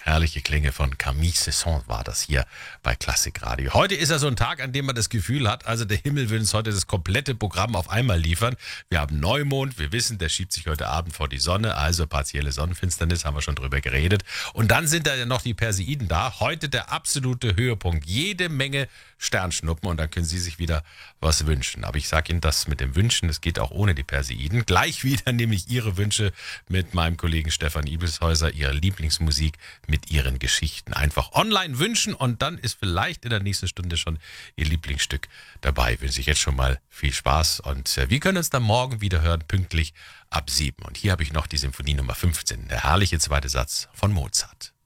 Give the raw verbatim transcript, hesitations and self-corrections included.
Herrliche Klänge von Camille Saint-Saëns war das hier bei Klassikradio. Heute ist ja so ein Tag, an dem man das Gefühl hat, also der Himmel will uns heute das komplette Programm auf einmal liefern. Wir haben Neumond, wir wissen, der schiebt sich heute Abend vor die Sonne, also partielle Sonnenfinsternis, haben wir schon drüber geredet. Und dann sind da ja noch die Perseiden da. Heute der absolute Höhepunkt. Jede Menge Sternschnuppen und dann können Sie sich wieder was wünschen. Aber ich sage Ihnen, das mit dem Wünschen, das geht auch ohne die Perseiden. Gleich wieder nämlich Ihre Wünsche mit meinem Kollegen Stefan Ibelshäuser, Ihre Lieblingsmusik mit Ihren Geschichten. Einfach online wünschen und dann ist vielleicht in der nächsten Stunde schon Ihr Lieblingsstück dabei. Wünsche ich jetzt schon mal viel Spaß und wir können uns dann morgen wieder hören, pünktlich ab sieben. Und hier habe ich noch die Symphonie Nummer fünfzehn, der herrliche zweite Satz von Mozart.